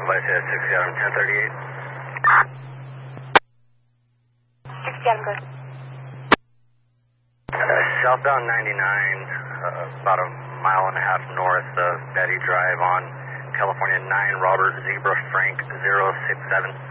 Flight 67 1038. 67, good. Southbound 99, about a mile and a half north of Betty Drive on California 9, Robert Zebra Frank 067.